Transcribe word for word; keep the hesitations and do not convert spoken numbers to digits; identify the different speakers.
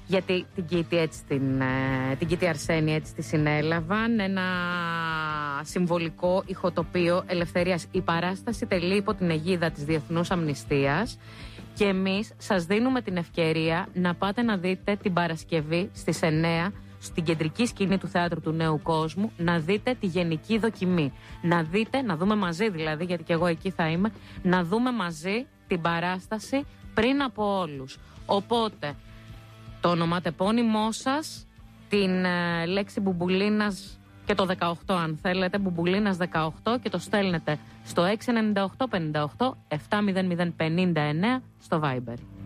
Speaker 1: Γιατί την Κίτη, έτσι, την, την Κίτη Αρσένη έτσι τη συνέλαβαν. Ένα συμβολικό ηχοτοπίο ελευθερίας. Η παράσταση τελεί υπό την αιγίδα της Διεθνούς Αμνηστίας. Και εμείς σας δίνουμε την ευκαιρία να πάτε να δείτε την Παρασκευή στις εννέα στην κεντρική σκηνή του Θεάτρου του Νέου Κόσμου, να δείτε τη γενική δοκιμή. Να δείτε, να δούμε μαζί δηλαδή, γιατί και εγώ εκεί θα είμαι, να δούμε μαζί την παράσταση πριν από όλους. Οπότε, το ονοματεπώνυμό σας, την ε, λέξη Μπουμπουλίνας και το δεκαοκτώ αν θέλετε, Μπουμπουλίνας δεκαοκτώ, και το στέλνετε στο έξι εννιά οκτώ πέντε οκτώ επτά μηδέν μηδέν πέντε εννέα στο Viber.